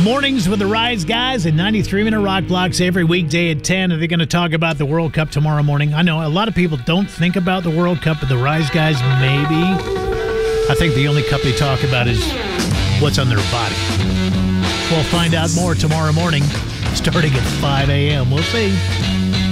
Mornings with the Rise Guys and 93-minute rock blocks every weekday at 10. Are they going to talk about the World Cup tomorrow morning? I know a lot of people don't think about the World Cup, but the Rise Guys maybe. I think the only cup they talk about is what's on their body. We'll find out more tomorrow morning starting at 5 a.m. We'll see.